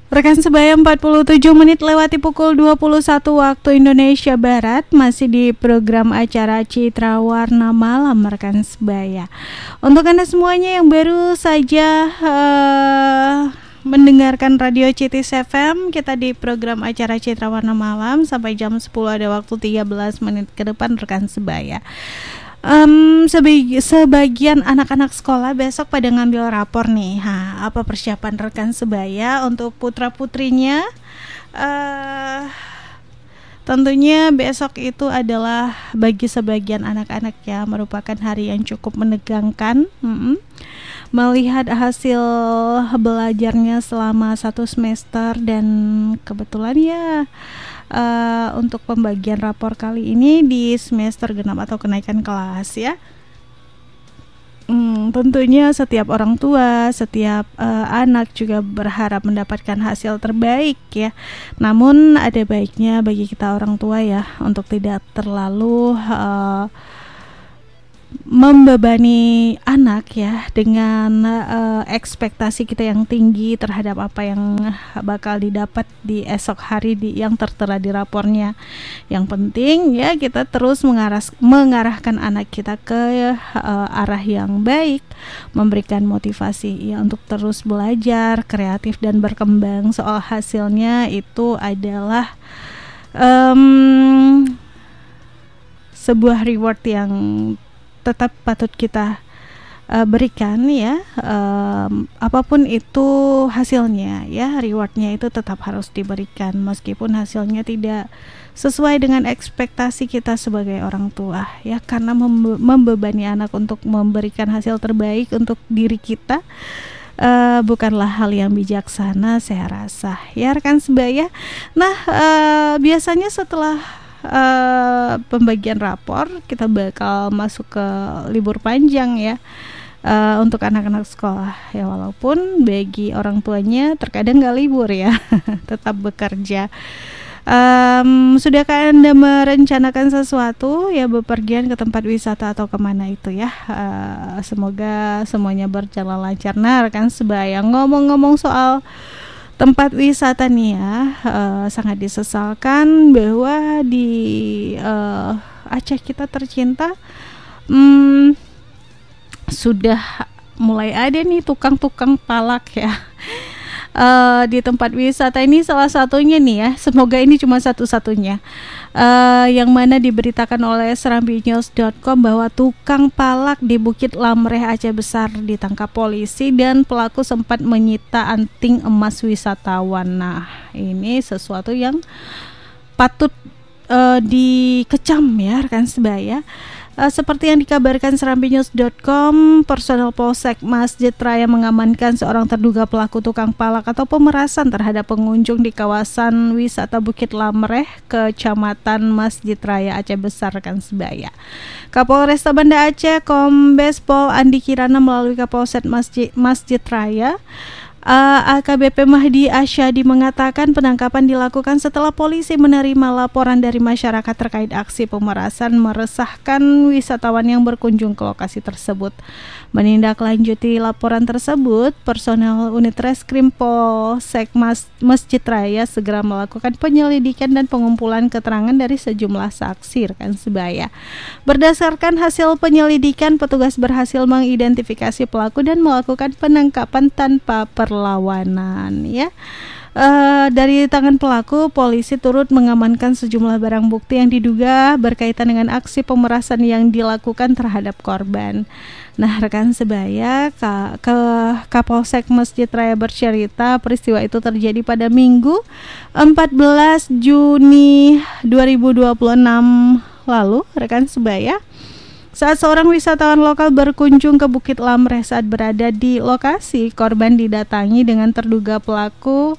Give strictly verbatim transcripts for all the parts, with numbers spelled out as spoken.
Rekan sebaya, empat puluh tujuh menit lewati pukul dua puluh satu waktu Indonesia Barat. Masih di program acara Citra Warna Malam rekan sebaya. Untuk Anda semuanya yang baru saja uh, mendengarkan Radio Citis F M, kita di program acara Citra Warna Malam sampai jam sepuluh, ada waktu tiga belas menit ke depan rekan sebaya. Um, sebagi, sebagian anak-anak sekolah besok pada ngambil rapor nih. Ha, apa persiapan rekan sebaya untuk putra-putrinya? Uh, tentunya besok itu adalah bagi sebagian anak-anak ya merupakan hari yang cukup menegangkan. Mm-mm. Melihat hasil belajarnya selama satu semester dan kebetulan ya uh, untuk pembagian rapor kali ini di semester genap atau kenaikan kelas ya. Hmm, tentunya setiap orang tua, setiap uh, anak juga berharap mendapatkan hasil terbaik ya. Namun ada baiknya bagi kita orang tua ya untuk tidak terlalu uh, membebani anak ya dengan uh, ekspektasi kita yang tinggi terhadap apa yang bakal didapat di esok hari di yang tertera di rapornya. Yang penting ya kita terus mengaras, mengarahkan anak kita ke uh, arah yang baik, memberikan motivasi ya untuk terus belajar, kreatif dan berkembang. Soal hasilnya itu adalah um, sebuah reward yang tetap patut kita uh, berikan ya, um, apapun itu hasilnya ya, rewardnya itu tetap harus diberikan meskipun hasilnya tidak sesuai dengan ekspektasi kita sebagai orang tua ya, karena membe- membebani anak untuk memberikan hasil terbaik untuk diri kita uh, bukanlah hal yang bijaksana saya rasa ya rekan sebaya. Nah uh, biasanya setelah Uh, pembagian rapor kita bakal masuk ke libur panjang ya uh, untuk anak-anak sekolah ya, walaupun bagi orang tuanya terkadang nggak libur ya tetap bekerja. Um, sudahkah Anda merencanakan sesuatu ya, bepergian ke tempat wisata atau kemana itu ya? Uh, semoga semuanya berjalan lancar. Nah rekan sebaya, ngomong-ngomong soal tempat wisata nih ya, uh, sangat disesalkan bahwa di uh, Aceh kita tercinta hmm, sudah mulai ada nih tukang-tukang palak ya uh, di tempat wisata ini. Salah satunya nih ya, semoga ini cuma satu-satunya uh, yang mana diberitakan oleh serambi news dot com bahwa tukang palak di Bukit Lamreh Aceh Besar ditangkap polisi dan pelaku sempat menyita anting emas wisatawan. Nah ini sesuatu yang patut uh, dikecam ya rekan sebaya. Uh, seperti yang dikabarkan serambi news dot com, personel Polsek Masjid Raya mengamankan seorang terduga pelaku tukang palak atau pemerasan terhadap pengunjung di kawasan wisata Bukit Lamreh, Kecamatan Masjid Raya Aceh Besar rekan sebaya. Kapolresta Banda Aceh Kombes Pol Andi Kirana melalui Kapolsek Masjid, Masjid Raya Uh, A K B P Mahdi Asyadi mengatakan penangkapan dilakukan setelah polisi menerima laporan dari masyarakat terkait aksi pemerasan meresahkan wisatawan yang berkunjung ke lokasi tersebut. Menindaklanjuti laporan tersebut, personel unit Reskrim Polsek Mas- Masjid Raya segera melakukan penyelidikan dan pengumpulan keterangan dari sejumlah saksi rekan sebaya. Berdasarkan hasil penyelidikan, petugas berhasil mengidentifikasi pelaku dan melakukan penangkapan tanpa perlawanan ya. Uh, dari tangan pelaku, polisi turut mengamankan sejumlah barang bukti yang diduga berkaitan dengan aksi pemerasan yang dilakukan terhadap korban. Nah rekan sebaya, ke, ke Kapolsek Masjid Raya bercerita peristiwa itu terjadi pada Minggu empat belas Juni dua ribu dua puluh enam lalu rekan sebaya. Saat seorang wisatawan lokal berkunjung ke Bukit Lamreh, saat berada di lokasi, korban didatangi dengan terduga pelaku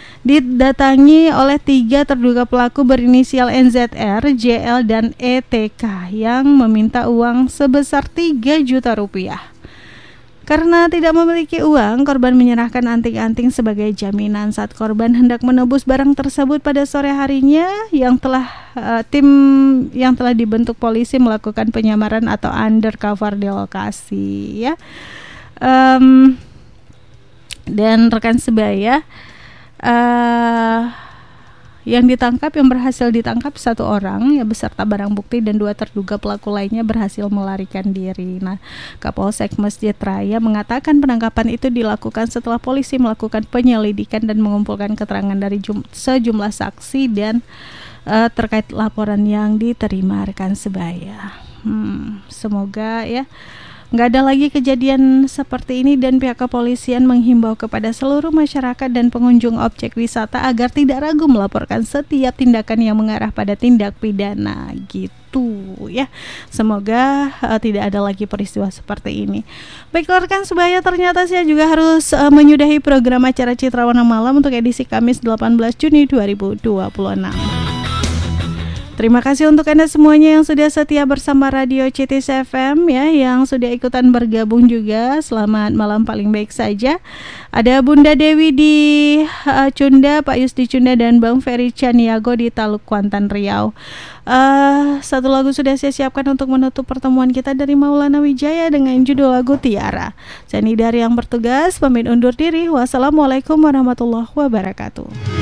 didatangi oleh tiga terduga pelaku berinisial N Z R, J L, dan E T K yang meminta uang sebesar tiga juta rupiah. Karena tidak memiliki uang, korban menyerahkan anting-anting sebagai jaminan. Saat korban hendak menebus barang tersebut pada sore harinya, yang telah uh, tim yang telah dibentuk polisi melakukan penyamaran atau undercover di lokasi, ya. Um, dan rekan sebaya, uh, yang ditangkap, yang berhasil ditangkap satu orang ya beserta barang bukti, dan dua terduga pelaku lainnya berhasil melarikan diri. Nah, Kapolsek Masjid Raya mengatakan penangkapan itu dilakukan setelah polisi melakukan penyelidikan dan mengumpulkan keterangan dari jum- sejumlah saksi dan uh, terkait laporan yang diterima rekan sebaya. Hmm, semoga ya nggak ada lagi kejadian seperti ini, dan pihak kepolisian menghimbau kepada seluruh masyarakat dan pengunjung objek wisata agar tidak ragu melaporkan setiap tindakan yang mengarah pada tindak pidana gitu ya. Semoga uh, tidak ada lagi peristiwa seperti ini. Baiklah rekan sebaya, ternyata saya juga harus uh, menyudahi program acara Citra Warna Malam untuk edisi Kamis delapan belas Juni dua ribu dua puluh enam. Terima kasih untuk Anda semuanya yang sudah setia bersama Radio C T S F M ya, yang sudah ikutan bergabung juga. Selamat malam paling baik saja. Ada Bunda Dewi di uh, Cunda, Pak Yus di Cunda, dan Bang Ferry Caniago di Taluk Kuantan Riau. Uh, satu lagu sudah saya siapkan untuk menutup pertemuan kita dari Maulana Wijaya dengan judul lagu Tiara. Saya Nidari yang bertugas pamit undur diri. Wassalamualaikum warahmatullahi wabarakatuh.